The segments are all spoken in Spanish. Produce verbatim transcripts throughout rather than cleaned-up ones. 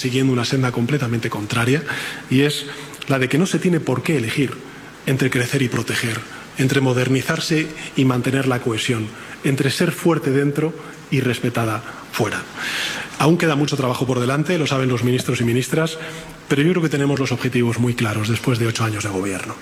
siguiendo una senda completamente contraria, y es la de que no se tiene por qué elegir entre crecer y proteger, entre modernizarse y mantener la cohesión, entre ser fuerte dentro y respetada fuera. Aún queda mucho trabajo por delante, lo saben los ministros y ministras, pero yo creo que tenemos los objetivos muy claros después de ocho años de gobierno.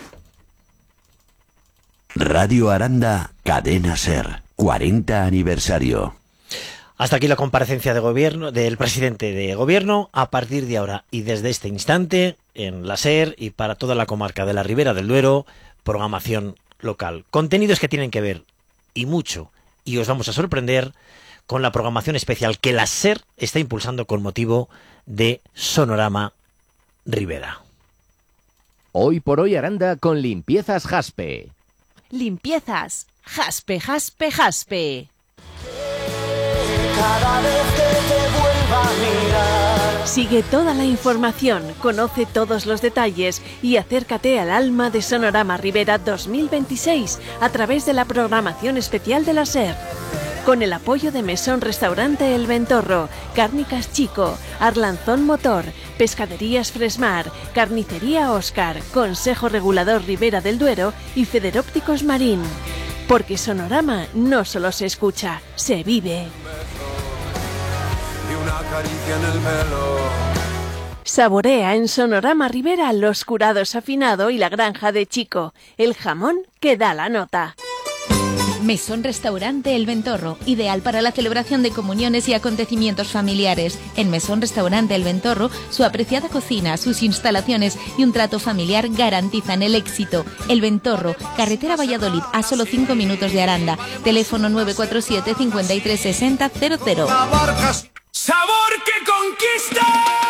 Radio Aranda, Cadena SER, cuarenta aniversario. Hasta aquí la comparecencia de gobierno del presidente de gobierno. A partir de ahora y desde este instante, en la SER y para toda la comarca de la Ribera del Duero, programación local. Contenidos que tienen que ver, y mucho, y os vamos a sorprender, con la programación especial que la SER está impulsando con motivo de Sonorama Ribera. Hoy por hoy Aranda con Limpiezas Jaspe. Limpiezas Jaspe, Jaspe, Jaspe. Cada vez que te vuelva a mirar. Sigue toda la información, conoce todos los detalles y acércate al alma de Sonorama Ribera dos mil veintiséis a través de la programación especial de la SER. Con el apoyo de Mesón Restaurante El Ventorro, Cárnicas Chico, Arlanzón Motor, Pescaderías Fresmar, Carnicería Óscar, Consejo Regulador Ribera del Duero y Federópticos Marín. Porque Sonorama no solo se escucha, se vive. Y una caricia en el pelo. Saborea en Sonorama Ribera los curados afinado y la granja de Chico, el jamón que da la nota. Mesón Restaurante El Ventorro, ideal para la celebración de comuniones y acontecimientos familiares. En Mesón Restaurante El Ventorro, su apreciada cocina, sus instalaciones y un trato familiar garantizan el éxito. El Ventorro, carretera Valladolid, a solo cinco minutos de Aranda. Teléfono nueve cuatro siete, cinco tres seis cero cero cero. ¡Sabor que conquista!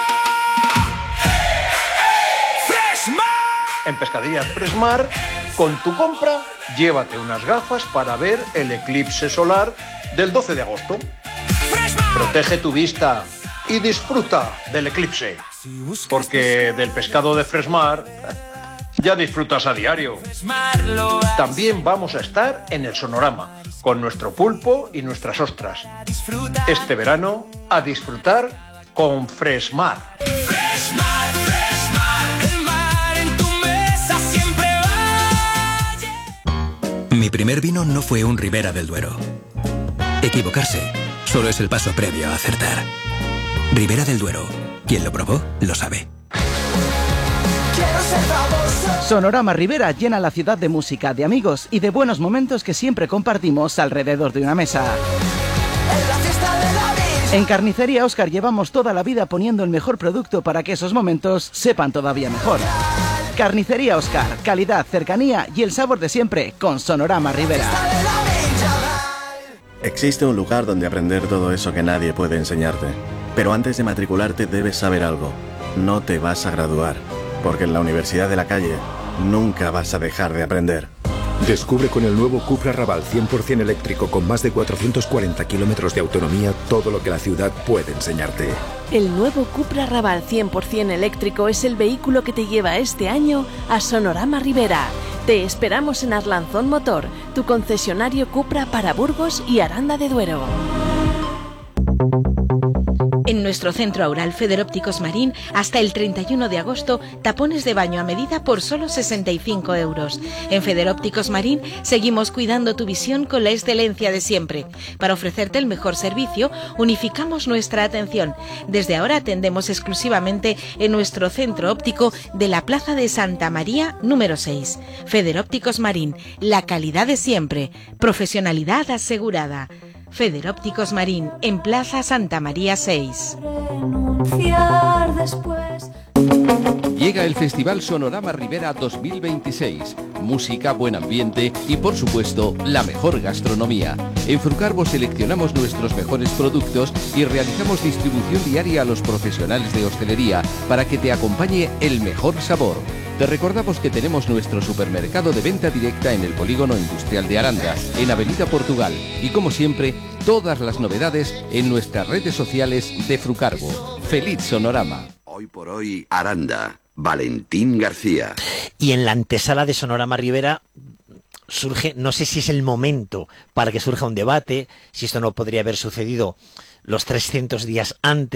¡Fresmar! En Pescaderías Fresmar, con tu compra, llévate unas gafas para ver el eclipse solar del doce de agosto. Protege tu vista y disfruta del eclipse, porque del pescado de Fresmar ya disfrutas a diario. También vamos a estar en el Sonorama, con nuestro pulpo y nuestras ostras. Este verano, a disfrutar con Fresmar. Mi primer vino no fue un Ribera del Duero. Equivocarse solo es el paso previo a acertar. Ribera del Duero. Quien lo probó, lo sabe. Sonorama Ribera llena la ciudad de música, de amigos y de buenos momentos que siempre compartimos alrededor de una mesa. En Carnicería Óscar llevamos toda la vida poniendo el mejor producto para que esos momentos sepan todavía mejor. Carnicería Óscar, calidad, cercanía y el sabor de siempre con Sonorama Ribera. Existe un lugar donde aprender todo eso que nadie puede enseñarte. Pero antes de matricularte debes saber algo. No te vas a graduar, porque en la Universidad de la Calle nunca vas a dejar de aprender. Descubre con el nuevo Cupra Raval cien por cien eléctrico con más de cuatrocientos cuarenta kilómetros de autonomía todo lo que la ciudad puede enseñarte. El nuevo Cupra Raval cien por cien eléctrico es el vehículo que te lleva este año a Sonorama Ribera. Te esperamos en Arlanzón Motor, tu concesionario Cupra para Burgos y Aranda de Duero. En nuestro centro Aural Federópticos Marín, hasta el treinta y uno de agosto, tapones de baño a medida por solo sesenta y cinco euros. En Federópticos Marín seguimos cuidando tu visión con la excelencia de siempre. Para ofrecerte el mejor servicio, unificamos nuestra atención. Desde ahora atendemos exclusivamente en nuestro centro óptico de la Plaza de Santa María número seis. Federópticos Marín, la calidad de siempre, profesionalidad asegurada. Federópticos Marín, en Plaza Santa María seis. Llega el Festival Sonorama Ribera dos mil veintiséis. Música, buen ambiente y, por supuesto, la mejor gastronomía. En Frucarbo seleccionamos nuestros mejores productos y realizamos distribución diaria a los profesionales de hostelería para que te acompañe el mejor sabor. Te recordamos que tenemos nuestro supermercado de venta directa en el Polígono Industrial de Aranda, en Avenida Portugal. Y como siempre, todas las novedades en nuestras redes sociales de Frucarbo. ¡Feliz Sonorama! Hoy por hoy, Aranda. Valentín García. Y en la antesala de Sonorama Ribera surge, no sé si es el momento para que surja un debate, si esto no podría haber sucedido los trescientos días antes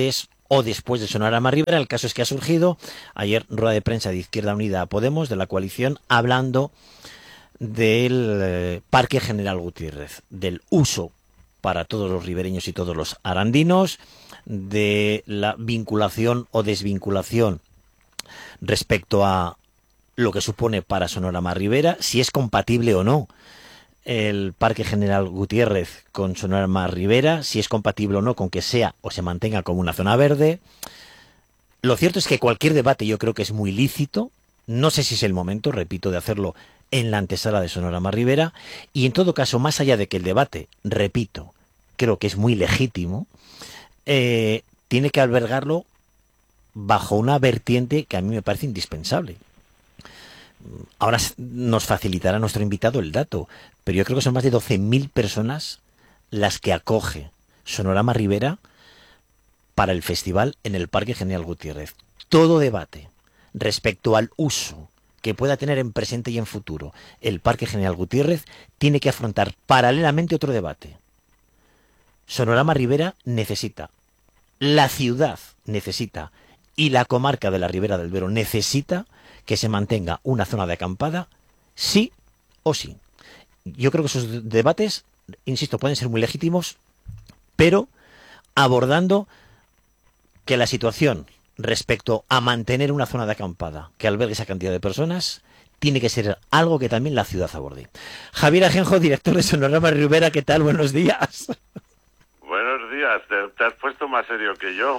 o después de Sonorama Rivera. El caso es que ha surgido ayer rueda de prensa de Izquierda Unida a Podemos, de la coalición, hablando del eh, Parque General Gutiérrez, del uso para todos los ribereños y todos los arandinos, de la vinculación o desvinculación respecto a lo que supone para Sonorama Rivera, si es compatible o no el Parque General Gutiérrez con Sonorama Rivera, si es compatible o no con que sea o se mantenga como una zona verde. Lo cierto es que cualquier debate yo creo que es muy lícito. No sé si es el momento, repito, de hacerlo en la antesala de Sonorama Rivera, y en todo caso, más allá de que el debate, repito, creo que es muy legítimo, eh, tiene que albergarlo bajo una vertiente que a mí me parece indispensable. Ahora nos facilitará nuestro invitado el dato, pero yo creo que son más de doce mil personas las que acoge Sonorama Rivera para el festival en el Parque General Gutiérrez. Todo debate respecto al uso que pueda tener en presente y en futuro el Parque General Gutiérrez tiene que afrontar paralelamente otro debate. Sonorama Rivera necesita, la ciudad necesita y la comarca de la Ribera del Duero necesita que se mantenga una zona de acampada, sí o sí. Yo creo que esos debates, insisto, pueden ser muy legítimos, pero abordando que la situación respecto a mantener una zona de acampada que albergue esa cantidad de personas tiene que ser algo que también la ciudad aborde. Javier Ajenjo, director de Sonorama Rivera, ¿qué tal? Buenos días. Buenos días, te, te has puesto más serio que yo.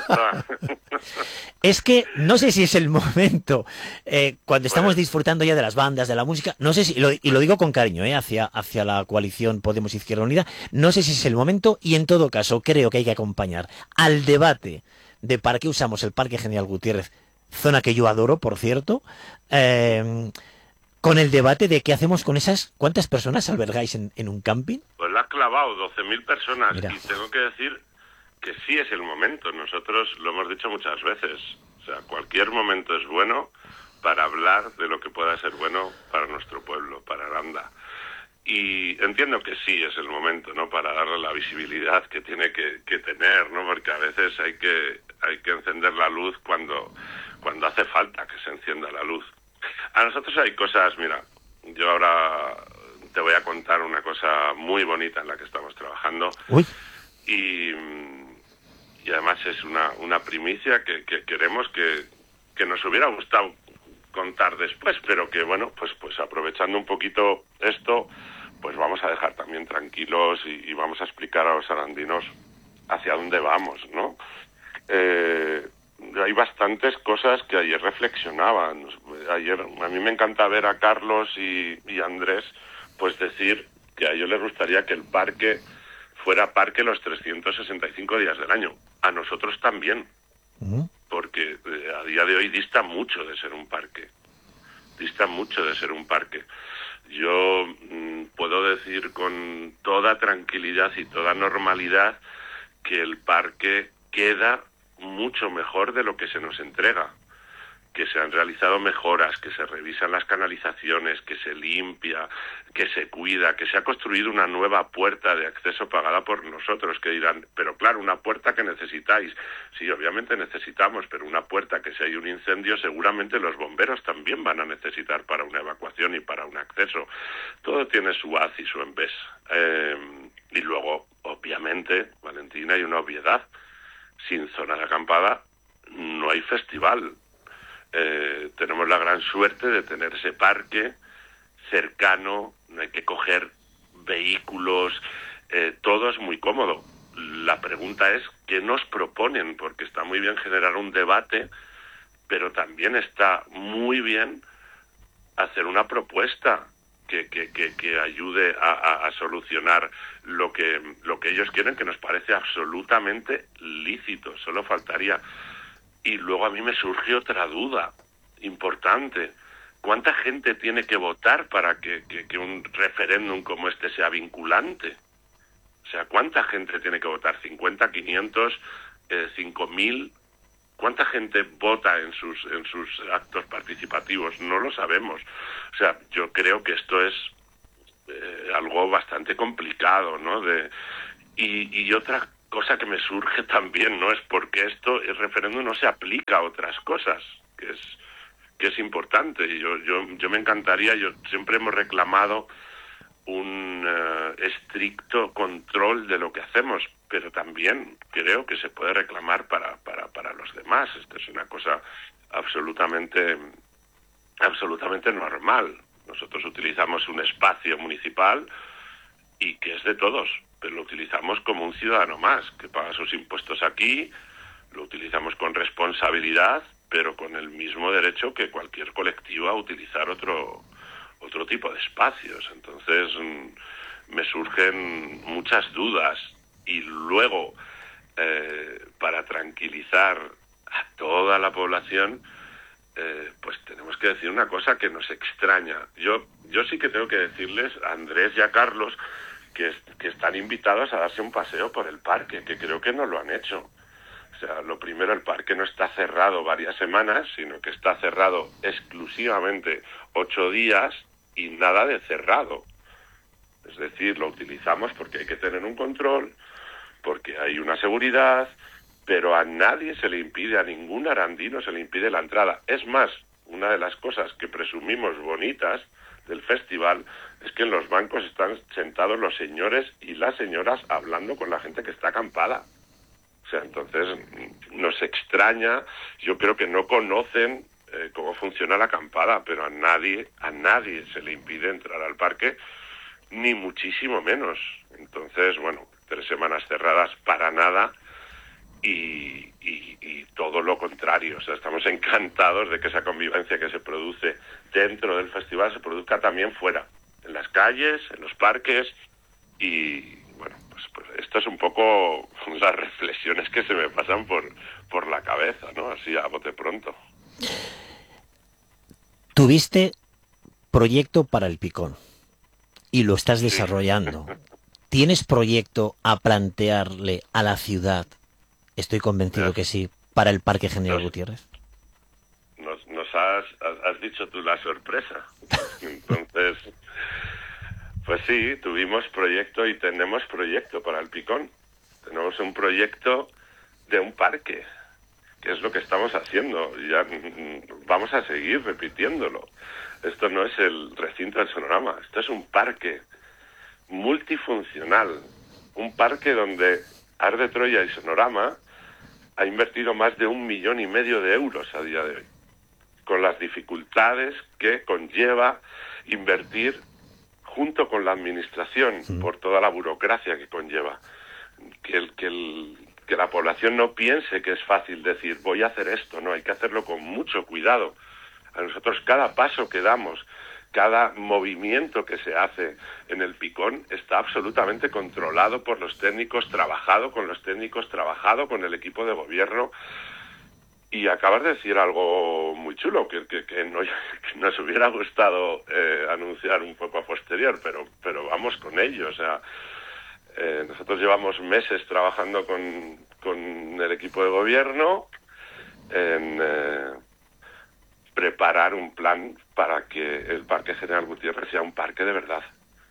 Es que no sé si es el momento, eh, cuando estamos disfrutando ya de las bandas, de la música, no sé si, lo, y lo digo con cariño, eh, hacia, hacia la coalición Podemos Izquierda Unida, no sé si es el momento, y en todo caso creo que hay que acompañar al debate de para qué usamos el Parque General Gutiérrez, zona que yo adoro, por cierto, eh, con el debate de qué hacemos con esas, ¿cuántas personas albergáis en, en un camping? Pues la ha clavado, doce mil personas. Mira. Y tengo que decir que sí es el momento. Nosotros lo hemos dicho muchas veces. O sea, cualquier momento es bueno para hablar de lo que pueda ser bueno para nuestro pueblo, para Aranda. Y entiendo que sí es el momento, ¿no?, para darle la visibilidad que tiene que, que tener, ¿no?, porque a veces hay que hay que encender la luz cuando cuando hace falta que se encienda la luz. A nosotros hay cosas, mira, yo ahora te voy a contar una cosa muy bonita en la que estamos trabajando. Uy. Y, y además es una, una primicia que, que queremos que, que nos hubiera gustado contar después, pero que bueno, pues pues aprovechando un poquito esto, pues vamos a dejar también tranquilos y, y vamos a explicar a los arandinos hacia dónde vamos, ¿no? Eh, hay bastantes cosas que ayer reflexionaban. Ayer a mí me encanta ver a Carlos y, y Andrés pues decir que a ellos les gustaría que el parque fuera parque los trescientos sesenta y cinco días del año. A nosotros también. Uh-huh. Porque eh, a día de hoy dista mucho de ser un parque. Dista mucho de ser un parque. Yo mmm, puedo decir con toda tranquilidad y toda normalidad que el parque queda mucho mejor de lo que se nos entrega, que se han realizado mejoras, que se revisan las canalizaciones, que se limpia, que se cuida, que se ha construido una nueva puerta de acceso pagada por nosotros, que dirán, pero claro, una puerta que necesitáis. Sí, obviamente necesitamos, pero una puerta que si hay un incendio seguramente los bomberos también van a necesitar para una evacuación y para un acceso. Todo tiene su haz y su en vez. Eh, y luego, obviamente, Valentina, hay una obviedad. Sin zona de acampada no hay festival. Eh, tenemos la gran suerte de tener ese parque cercano, no hay que coger vehículos, eh, todo es muy cómodo. La pregunta es, ¿qué nos proponen? Porque está muy bien generar un debate, pero también está muy bien hacer una propuesta que, que, que, que ayude a, a, a solucionar lo que, lo que ellos quieren, que nos parece absolutamente lícito, solo faltaría. Y luego a mí me surge otra duda importante. ¿Cuánta gente tiene que votar para que, que, que un referéndum como este sea vinculante? O sea, ¿cuánta gente tiene que votar? ¿cincuenta, quinientos, eh, cinco mil? ¿Cuánta gente vota en sus en sus actos participativos? No lo sabemos. O sea, yo creo que esto es eh, algo bastante complicado, ¿no? De, y, y otra cosa que me surge también, ¿no? Es porque esto, el referéndum no se aplica a otras cosas, que es que es importante. Y yo, yo, yo me encantaría, yo siempre hemos reclamado un uh, estricto control de lo que hacemos, pero también creo que se puede reclamar para, para, para los demás. Esto es una cosa absolutamente, absolutamente normal. Nosotros utilizamos un espacio municipal y que es de todos, pero lo utilizamos como un ciudadano más, que paga sus impuestos aquí, lo utilizamos con responsabilidad, pero con el mismo derecho que cualquier colectivo a utilizar otro otro tipo de espacios. Entonces me surgen muchas dudas y luego eh, para tranquilizar a toda la población eh, pues tenemos que decir una cosa que nos extraña. Yo yo sí que tengo que decirles a Andrés y a Carlos que, que están invitados a darse un paseo por el parque, que creo que no lo han hecho. O sea, lo primero, el parque no está cerrado varias semanas, sino que está cerrado exclusivamente ocho días y nada de cerrado. Es decir, lo utilizamos porque hay que tener un control, porque hay una seguridad, pero a nadie se le impide, a ningún arandino se le impide la entrada. Es más, una de las cosas que presumimos bonitas del festival es que en los bancos están sentados los señores y las señoras hablando con la gente que está acampada. O sea, entonces nos extraña, yo creo que no conocen eh, cómo funciona la acampada, pero a nadie, a nadie se le impide entrar al parque, ni muchísimo menos. Entonces, bueno, tres semanas cerradas para nada y, y, y todo lo contrario. O sea, estamos encantados de que esa convivencia que se produce dentro del festival se produzca también fuera, en las calles, en los parques y... bueno, pues, pues esto es un poco las reflexiones que se me pasan por, por la cabeza, ¿no? Así a bote pronto. Tuviste proyecto para el Picón y lo estás desarrollando. Sí. ¿Tienes proyecto a plantearle a la ciudad? Estoy convencido nos, que sí, para el Parque General nos, Gutiérrez. Nos, nos has, has dicho tú la sorpresa. Entonces... pues sí, tuvimos proyecto y tenemos proyecto para el Picón. Tenemos un proyecto de un parque, que es lo que estamos haciendo. Y ya vamos a seguir repitiéndolo. Esto no es el recinto del Sonorama, esto es un parque multifuncional. Un parque donde Art de Troya y Sonorama ha invertido más de un millón y medio de euros a día de hoy, con las dificultades que conlleva invertir junto con la administración, sí, por toda la burocracia que conlleva. Que, el, que, el, que la población no piense que es fácil decir, voy a hacer esto, no, hay que hacerlo con mucho cuidado. A nosotros cada paso que damos, cada movimiento que se hace en el Picón está absolutamente controlado por los técnicos, trabajado con los técnicos, trabajado con el equipo de gobierno. Y acabas de decir algo muy chulo, que, que, que, no, que nos hubiera gustado eh, anunciar un poco a posterior, pero, pero vamos con ello. O sea, eh, nosotros llevamos meses trabajando con, con el equipo de gobierno en eh, preparar un plan para que el Parque General Gutiérrez sea un parque de verdad.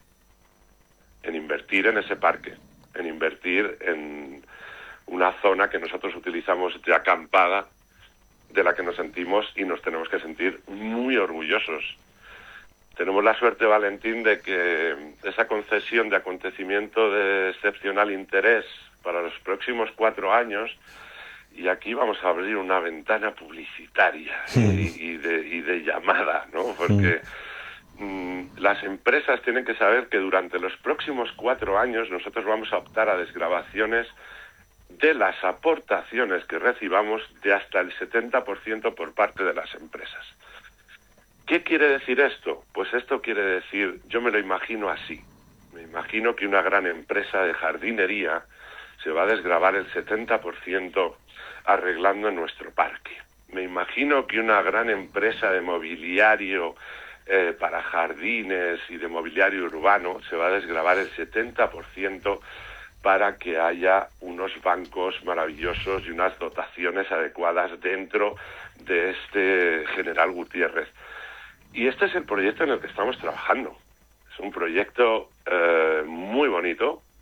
En invertir en ese parque, en invertir en una zona que nosotros utilizamos de acampada, de la que nos sentimos y nos tenemos que sentir muy orgullosos. Tenemos la suerte, Valentín, de que esa concesión de acontecimiento de excepcional interés para los próximos cuatro años, y aquí vamos a abrir una ventana publicitaria, sí, y, y, de, y de llamada, ¿no? Porque sí, mmm, las empresas tienen que saber que durante los próximos cuatro años nosotros vamos a optar a desgravaciones de las aportaciones que recibamos de hasta el setenta por ciento por parte de las empresas. ¿Qué quiere decir esto? Pues esto quiere decir, yo me lo imagino así, me imagino que una gran empresa de jardinería se va a desgravar el setenta por ciento arreglando en nuestro parque. Me imagino que una gran empresa de mobiliario eh, para jardines y de mobiliario urbano se va a desgravar el setenta por ciento para que haya unos bancos maravillosos y unas dotaciones adecuadas dentro de este General Gutiérrez. Y este es el proyecto en el que estamos trabajando. Es un proyecto eh, muy bonito,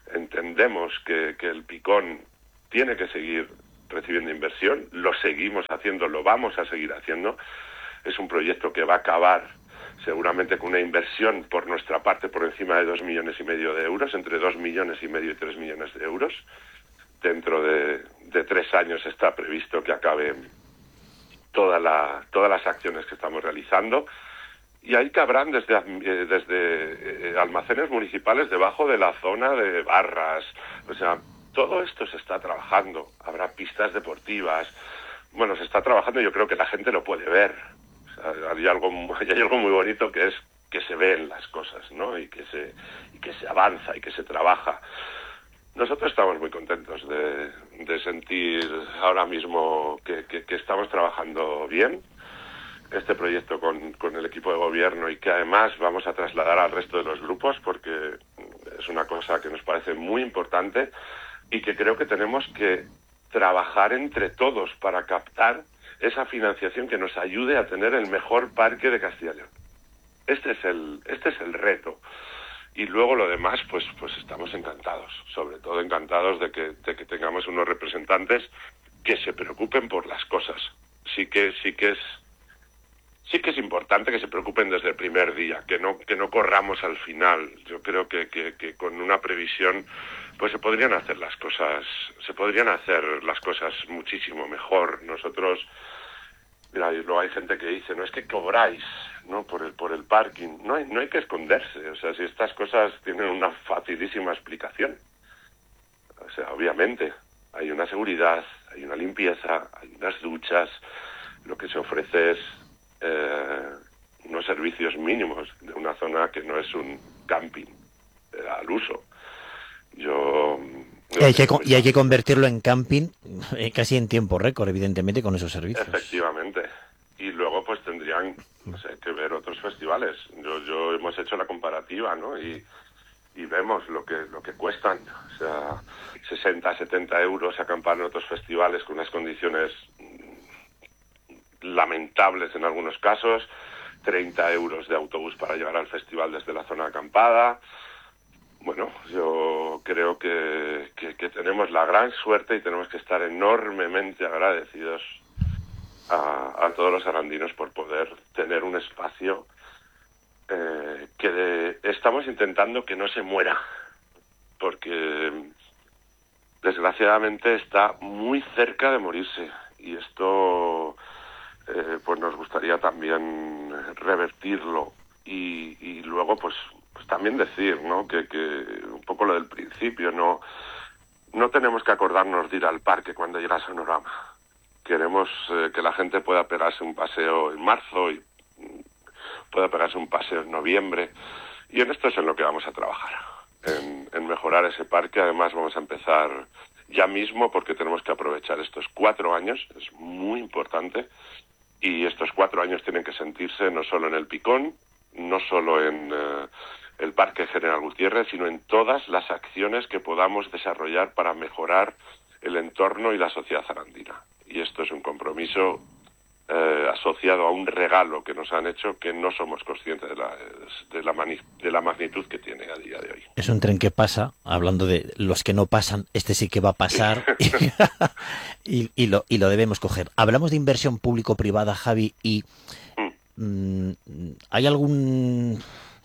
entendemos que, que el Picón tiene que seguir recibiendo inversión, lo seguimos haciendo, lo vamos a seguir haciendo. Es un proyecto que va a acabar seguramente con una inversión por nuestra parte por encima de dos millones y medio de euros, entre dos millones y medio y tres millones de euros. Dentro de, de tres años está previsto que acabe toda la, todas las acciones que estamos realizando. Y ahí cabrán desde, eh, desde eh, almacenes municipales debajo de la zona de barras. O sea, todo esto se está trabajando. Habrá pistas deportivas. Bueno, se está trabajando y yo creo que la gente lo puede ver. O sea, hay algo, hay algo muy bonito que es que se ven las cosas, ¿no? Y que se, y que se avanza y que se trabaja. Nosotros estamos muy contentos de, de sentir ahora mismo que, que, que estamos trabajando bien este proyecto con, con el equipo de gobierno y que además vamos a trasladar al resto de los grupos porque es una cosa que nos parece muy importante y que creo que tenemos que trabajar entre todos para captar esa financiación que nos ayude a tener el mejor parque de Castilla y León. Este es el, este es el reto. Y luego lo demás, pues, pues estamos encantados, sobre todo encantados de que, de que tengamos unos representantes que se preocupen por las cosas. Sí que, sí que es, sí que es importante que se preocupen desde el primer día, que no, que no corramos al final. Yo creo que, que, que con una previsión, pues se podrían hacer las cosas, se podrían hacer las cosas muchísimo mejor. Nosotros, mira, luego hay gente que dice, no es que cobráis, ¿no? Por el, por el parking. No hay, no hay que esconderse. O sea, si estas cosas tienen una facilísima explicación. O sea, obviamente, hay una seguridad, hay una limpieza, hay unas duchas. Lo que se ofrece es eh, unos servicios mínimos de una zona que no es un camping eh, al uso. Yo... Y hay, que, y hay que convertirlo en camping eh, casi en tiempo récord, evidentemente, con esos servicios. Efectivamente. Y luego pues tendrían, no sé, que ver otros festivales. Yo, yo hemos hecho la comparativa, ¿no? Y, y vemos lo que lo que cuestan. O sea, sesenta, setenta euros acampar en otros festivales con unas condiciones lamentables en algunos casos. treinta euros de autobús para llegar al festival desde la zona acampada. Bueno, yo creo que, que, que tenemos la gran suerte y tenemos que estar enormemente agradecidos A, a todos los arandinos por poder tener un espacio eh, que de, estamos intentando que no se muera, porque desgraciadamente está muy cerca de morirse y esto eh, pues nos gustaría también revertirlo y, y luego pues, pues también decir, ¿no? que, que un poco lo del principio, no no tenemos que acordarnos de ir al parque cuando llega Sonorama. Queremos eh, que la gente pueda pegarse un paseo en marzo y pueda pegarse un paseo en noviembre. Y en esto es en lo que vamos a trabajar, en, en mejorar ese parque. Además vamos a empezar ya mismo porque tenemos que aprovechar estos cuatro años, es muy importante. Y estos cuatro años tienen que sentirse no solo en el Picón, no solo en eh, el Parque General Gutiérrez, sino en todas las acciones que podamos desarrollar para mejorar el entorno y la sociedad arandina. Y esto es un compromiso eh, asociado a un regalo que nos han hecho que no somos conscientes de la, de, la mani- de la magnitud que tiene a día de hoy. Es un tren que pasa, hablando de los que no pasan, este sí que va a pasar y, y, lo, y lo debemos coger. Hablamos de inversión público-privada, Javi, y mm. Mm, ¿hay algún,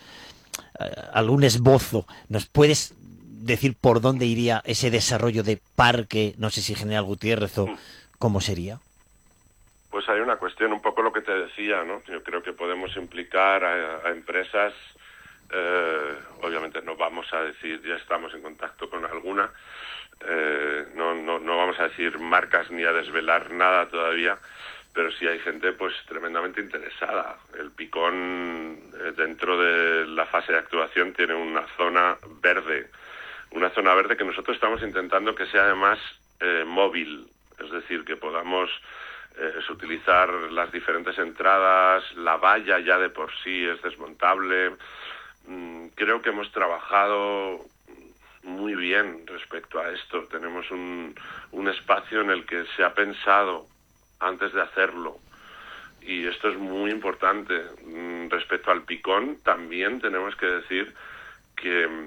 algún esbozo? ¿Nos puedes decir por dónde iría ese desarrollo de parque, no sé si General Gutiérrez o cómo sería? Pues hay una cuestión, un poco lo que te decía, ¿no? Yo creo que podemos implicar a, a empresas, eh, obviamente no vamos a decir, ya estamos en contacto con alguna, eh, no, no, no vamos a decir marcas ni a desvelar nada todavía, pero sí hay gente pues tremendamente interesada. El Picón, eh, dentro de la fase de actuación, tiene una zona verde, una zona verde que nosotros estamos intentando que sea además eh, móvil, es decir, que podamos eh, utilizar las diferentes entradas, la valla ya de por sí es desmontable. Mm, creo que hemos trabajado muy bien respecto a esto. Tenemos un, un espacio en el que se ha pensado antes de hacerlo y esto es muy importante. Mm, respecto al Picón también tenemos que decir que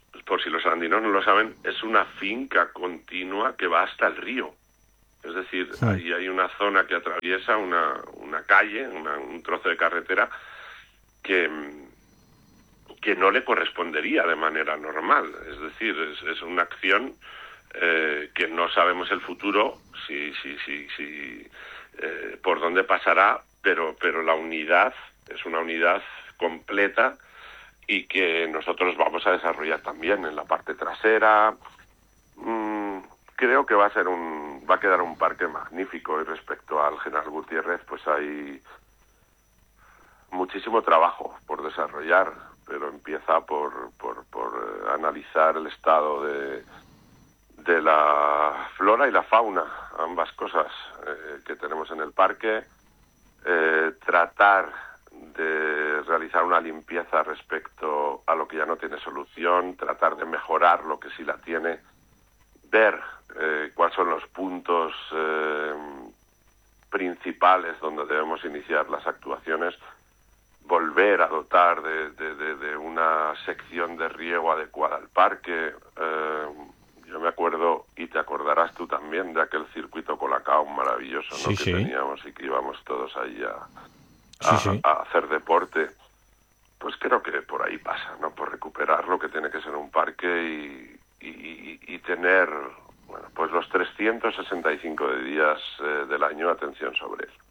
por si los arandinos no lo saben, es una finca continua que va hasta el río. Es decir, sí. ahí hay una zona que atraviesa una, una calle, una, un trozo de carretera que, que no le correspondería de manera normal. Es decir, es, es una acción eh, que no sabemos el futuro, si, si, si, si, eh, por dónde pasará, pero, pero la unidad es una unidad completa y que nosotros vamos a desarrollar también en la parte trasera. Mm, creo que va a ser un, va a quedar un parque magnífico, y respecto al General Gutiérrez, pues hay muchísimo trabajo por desarrollar, pero empieza por, por, por eh, analizar el estado de, de la flora y la fauna, ambas cosas eh, que tenemos en el parque, eh, tratar de realizar una limpieza respecto a lo que ya no tiene solución, tratar de mejorar lo que sí la tiene, ver eh, cuáles son los puntos eh, principales donde debemos iniciar las actuaciones, volver a dotar de, de, de, de una sección de riego adecuada al parque. Eh, yo me acuerdo, y te acordarás tú también, de aquel circuito Colacao maravilloso, ¿no? Sí, que sí. teníamos y que íbamos todos ahí a, Sí, a, sí. a hacer deporte. Pues creo que por ahí pasa, ¿no? Por recuperar lo que tiene que ser un parque y, y, y tener, bueno, pues los trescientos sesenta y cinco de días eh, del año atención sobre él.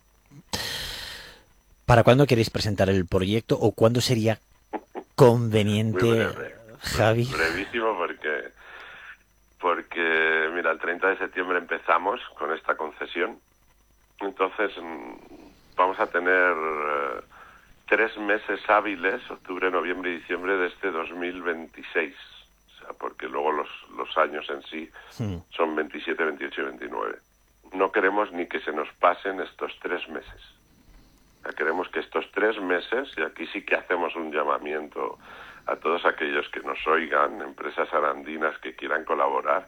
¿Para cuándo queréis presentar el proyecto o cuándo sería conveniente, Muy breve, Javi? Brevísimo porque, porque, mira, el treinta de septiembre empezamos con esta concesión. Entonces vamos a tener eh, tres meses hábiles, octubre, noviembre y diciembre de este dos mil veintiséis. O sea, porque luego los, los años en sí sí. son veintisiete, veintiocho y veintinueve. No queremos ni que se nos pasen estos tres meses. Queremos que estos tres meses, y aquí sí que hacemos un llamamiento a todos aquellos que nos oigan, empresas arandinas que quieran colaborar,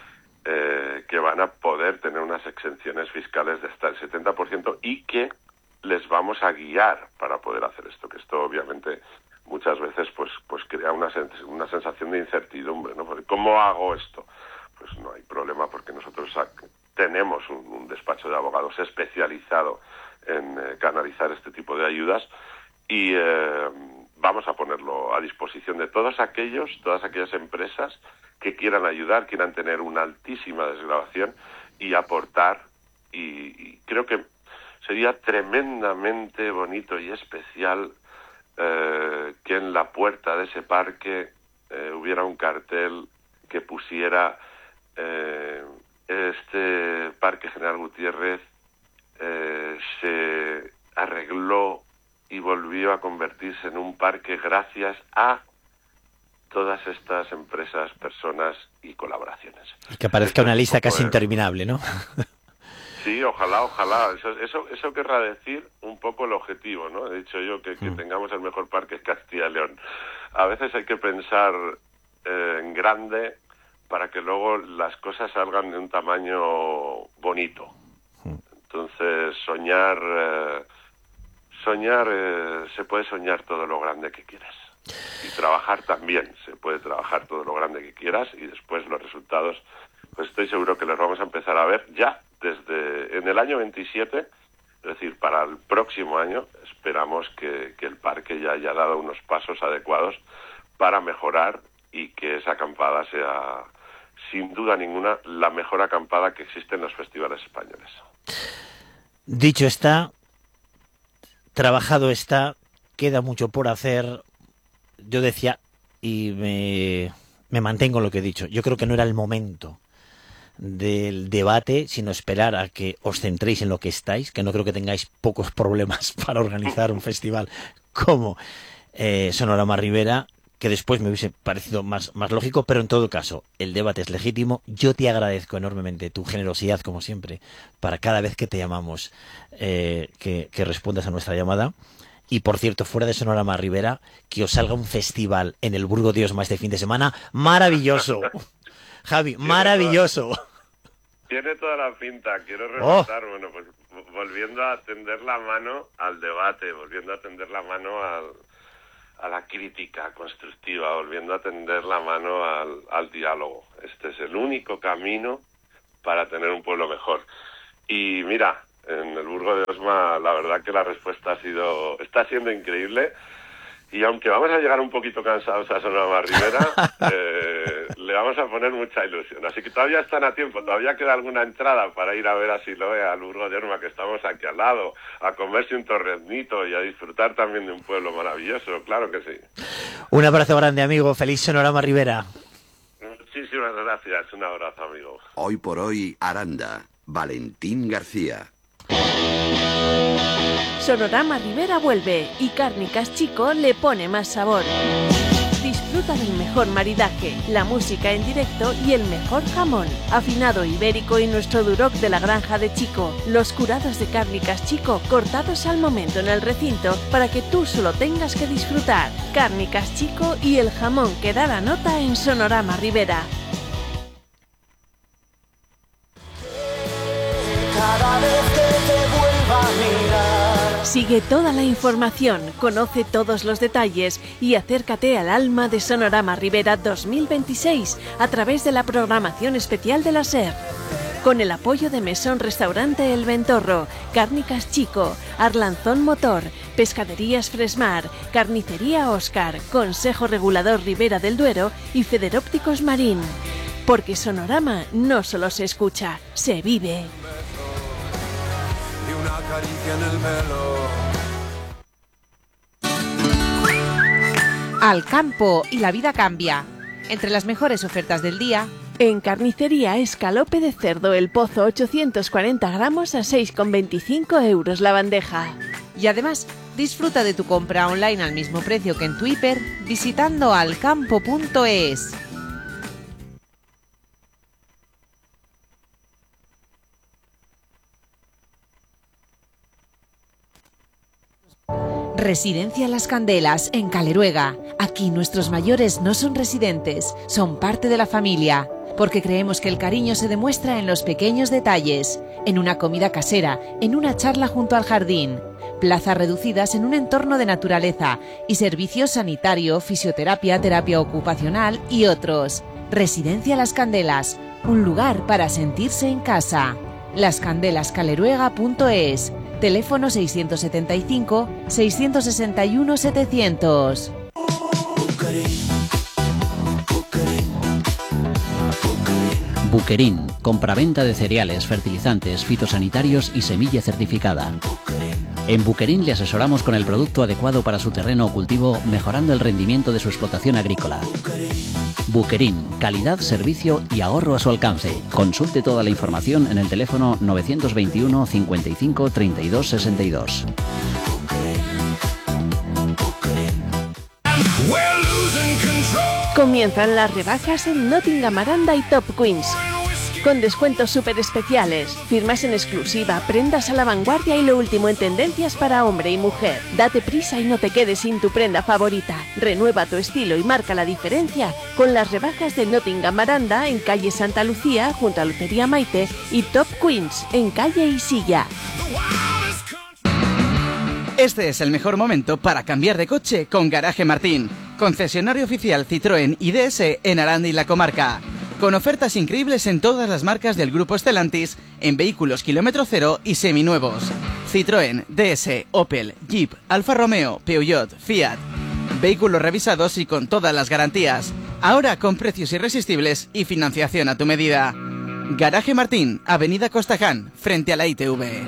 eh, que van a poder tener unas exenciones fiscales de hasta el setenta por ciento y que les vamos a guiar para poder hacer esto, que esto obviamente muchas veces pues pues crea una, sens- una sensación de incertidumbre, ¿no? Porque ¿cómo hago esto? Pues no hay problema, porque nosotros tenemos un, un despacho de abogados especializado en eh, canalizar este tipo de ayudas y eh, vamos a ponerlo a disposición de todos aquellos, todas aquellas empresas que quieran ayudar, quieran tener una altísima desgravación y aportar, y, y creo que sería tremendamente bonito y especial eh, que en la puerta de ese parque eh, hubiera un cartel que pusiera eh, este Parque General Gutiérrez Eh, se arregló y volvió a convertirse en un parque gracias a todas estas empresas, personas y colaboraciones. Y que aparezca una lista casi poco, interminable, ¿no? Sí, ojalá, ojalá. Eso, eso, eso querrá decir un poco el objetivo, ¿no? He dicho yo que, que mm. tengamos el mejor parque en Castilla y León. A veces hay que pensar eh, en grande para que luego las cosas salgan de un tamaño bonito. Entonces, soñar, eh, soñar, eh, se puede soñar todo lo grande que quieras. Y trabajar también, se puede trabajar todo lo grande que quieras y después los resultados, pues estoy seguro que los vamos a empezar a ver ya desde en el año veintisiete, es decir, para el próximo año, esperamos que, que el parque ya haya dado unos pasos adecuados para mejorar y que esa acampada sea, sin duda ninguna, la mejor acampada que existe en los festivales españoles. Dicho está, trabajado está, queda mucho por hacer. Yo decía, y me, me mantengo en lo que he dicho, yo creo que no era el momento del debate, sino esperar a que os centréis en lo que estáis, que no creo que tengáis pocos problemas para organizar un festival como eh, Sonorama Ribera, que después me hubiese parecido más, más lógico, pero en todo caso, el debate es legítimo. Yo te agradezco enormemente tu generosidad, como siempre, para cada vez que te llamamos, eh, que, que respondas a nuestra llamada. Y, por cierto, fuera de Sonorama Ribera, que os salga un festival en el Burgo Diosma este fin de semana, ¡maravilloso! Javi, maravilloso. Tiene toda la pinta, quiero rematar, oh. bueno, pues volviendo a tender la mano al debate, volviendo a tender la mano al... a la crítica constructiva, volviendo a tender la mano al, al diálogo. Este es el único camino para tener un pueblo mejor. Y mira, en el Burgo de Osma la verdad que la respuesta ha sido, está siendo increíble, y aunque vamos a llegar un poquito cansados a Sonorama Ribera, eh, le vamos a poner mucha ilusión. Así que todavía están a tiempo, todavía queda alguna entrada para ir a ver a Siloé, al Burgo de Osma, que estamos aquí al lado, a comerse un torreznito y a disfrutar también de un pueblo maravilloso, claro que sí. Un abrazo grande, amigo. Feliz Sonorama Ribera. Muchísimas gracias, un abrazo, amigo. Hoy por hoy, Aranda, Valentín García. Sonorama Ribera vuelve y Cárnicas Chico le pone más sabor. Disfruta del mejor maridaje, la música en directo y el mejor jamón. Afinado ibérico y nuestro duroc de la granja de Chico. Los curados de Cárnicas Chico cortados al momento en el recinto para que tú solo tengas que disfrutar. Cárnicas Chico y el jamón que da la nota en Sonorama Ribera. Cada vez que te vuelva a mirar. Sigue toda la información, conoce todos los detalles y acércate al alma de Sonorama Ribera dos mil veintiséis a través de la programación especial de la SER. Con el apoyo de Mesón Restaurante El Ventorro, Cárnicas Chico, Arlanzón Motor, Pescaderías Fresmar, Carnicería Óscar, Consejo Regulador Ribera del Duero y Federópticos Marín. Porque Sonorama no solo se escucha, se vive. Y una caricia en el pelo. Al campo y la vida cambia. Entre las mejores ofertas del día, en Carnicería Escalope de Cerdo El Pozo ochocientos cuarenta gramos a seis con veinticinco euros la bandeja. Y además, disfruta de tu compra online al mismo precio que en tu hiper visitando alcampo punto es. Residencia Las Candelas, en Caleruega. Aquí nuestros mayores no son residentes, son parte de la familia, porque creemos que el cariño se demuestra en los pequeños detalles, en una comida casera, en una charla junto al jardín, plazas reducidas en un entorno de naturaleza y servicios sanitario, fisioterapia, terapia ocupacional y otros. Residencia Las Candelas, un lugar para sentirse en casa. las candelas caleruega punto es. Teléfono seiscientos setenta y cinco, seiscientos sesenta y uno, setecientos. Buquerín, compraventa de cereales, fertilizantes, fitosanitarios y semilla certificada. En Buquerín le asesoramos con el producto adecuado para su terreno o cultivo, mejorando el rendimiento de su explotación agrícola. Buquerín, calidad, servicio y ahorro a su alcance. Consulte toda la información en el teléfono novecientos veintiuno, cincuenta y cinco, treinta y dos, sesenta y dos. Comienzan las rebajas en Nottingham Aranda y Top Queens. Con descuentos súper especiales, firmas en exclusiva, prendas a la vanguardia y lo último en tendencias para hombre y mujer. Date prisa y no te quedes sin tu prenda favorita. Renueva tu estilo y marca la diferencia con las rebajas de Nottingham Aranda en calle Santa Lucía junto a Lucería Maite y Top Queens en calle Isilla. Este es el mejor momento para cambiar de coche con Garaje Martín, concesionario oficial Citroën y D S en Aranda y la comarca. Con ofertas increíbles en todas las marcas del grupo Stellantis, en vehículos kilómetro cero y seminuevos. Citroën, D S, Opel, Jeep, Alfa Romeo, Peugeot, Fiat. Vehículos revisados y con todas las garantías. Ahora con precios irresistibles y financiación a tu medida. Garaje Martín, Avenida Costaján, frente a la I T V.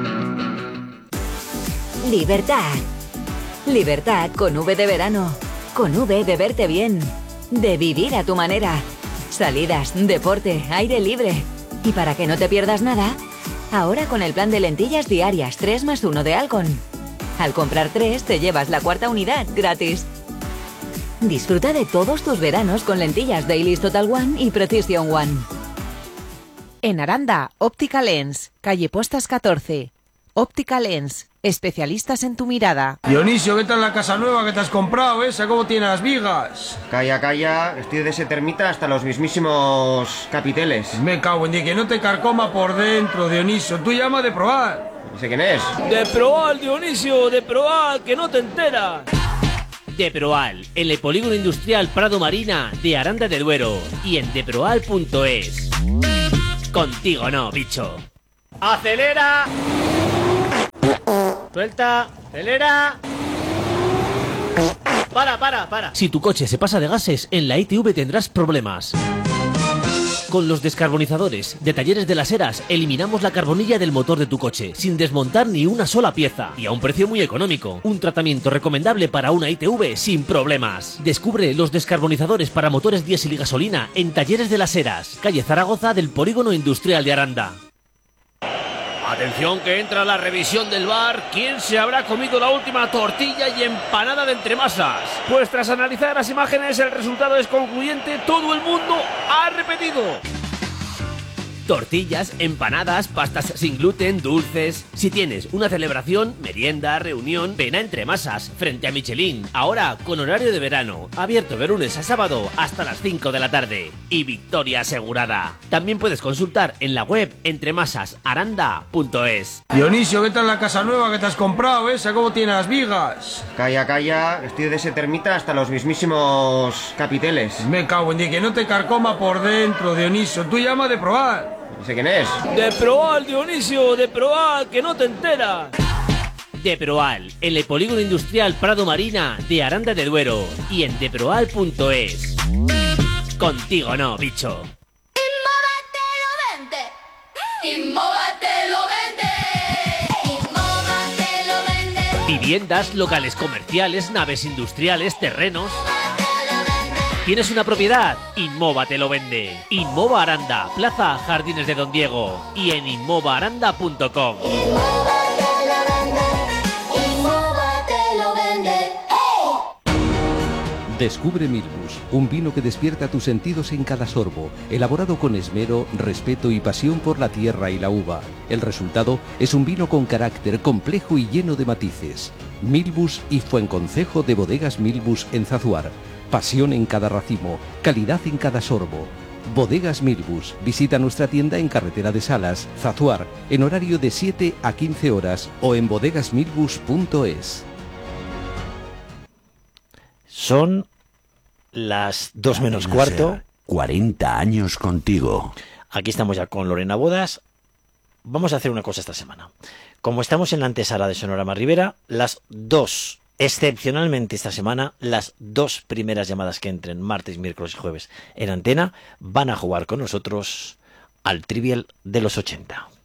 Libertad. Libertad con V de verano. Con V de verte bien. De vivir a tu manera. Salidas, deporte, aire libre. Y para que no te pierdas nada, ahora con el plan de lentillas diarias tres más uno de Alcon. Al comprar tres te llevas la cuarta unidad gratis. Disfruta de todos tus veranos con lentillas Dailies Total One y Precision One. En Aranda, Óptica Lens, calle Postas catorce. Óptica Lens, especialistas en tu mirada. Dionisio, ¿qué tal la casa nueva que te has comprado, esa? ¿Cómo tiene las vigas? Calla, calla, estoy de ese termita hasta los mismísimos capiteles. Me cago en Dios, que no te carcoma por dentro, Dionisio. Tú llama de probar. ¿Sé quién es? De probar, Dionisio, de probar, que no te enteras. Deproal, en el polígono industrial Prado Marina de Aranda de Duero y en deproal punto es. Contigo no, bicho. ¡Acelera! Suelta, acelera. Para, para, para. Si tu coche se pasa de gases, en la I T V tendrás problemas. Con los descarbonizadores de Talleres de las Heras eliminamos la carbonilla del motor de tu coche sin desmontar ni una sola pieza y a un precio muy económico. Un tratamiento recomendable para una I T V sin problemas. Descubre los descarbonizadores para motores diésel y gasolina en Talleres de las Heras, calle Zaragoza del Polígono Industrial de Aranda. Atención que entra la revisión del bar. ¿Quién se habrá comido la última tortilla y empanada de entremasas? Pues tras analizar las imágenes el resultado es concluyente. Todo el mundo ha repetido. Tortillas, empanadas, pastas sin gluten, dulces. Si tienes una celebración, merienda, reunión, ven a Entremasas, frente a Michelin. Ahora con horario de verano, abierto de lunes a sábado hasta las cinco de la tarde. Y victoria asegurada. También puedes consultar en la web entremasas aranda punto es. Dionisio, ¿qué tal la casa nueva que te has comprado, esa? ¿Cómo tiene las vigas? Calla, calla, estoy de ese termita hasta los mismísimos capiteles. Me cago en Dios, que no te carcoma por dentro, Dionisio. Tú llama de probar. No sé quién es. Deproal, Dionisio, Deproal, que no te enteras. Deproal, en el polígono industrial Prado Marina de Aranda de Duero y en deproal punto es. Contigo no, bicho. Inmova te lo vende. Inmova te lo vende. Inmova te lo vende. Viviendas, locales comerciales, naves industriales, terrenos. ¿Tienes una propiedad? Inmova te lo vende. Inmova Aranda, Plaza Jardines de Don Diego y en inmova aranda punto com. Inmova te lo vende. Inmova te lo vende. Descubre Milbus, un vino que despierta tus sentidos en cada sorbo, elaborado con esmero, respeto y pasión por la tierra y la uva. El resultado es un vino con carácter complejo y lleno de matices. Milbus y Fuenconcejo de Bodegas Milbus en Zazuar. Pasión en cada racimo, calidad en cada sorbo. Bodegas Milbus. Visita nuestra tienda en Carretera de Salas, Zazuar, en horario de siete a quince horas o en bodegas milbus punto es. Son las dos menos cuarto. cuarenta años contigo. Aquí estamos ya con Lorena Bodas. Vamos a hacer una cosa esta semana. Como estamos en la antesala de Sonorama Ribera, las dos... Excepcionalmente esta semana, las dos primeras llamadas que entren, martes, miércoles y jueves, en antena, van a jugar con nosotros al Trivial de los ochenta.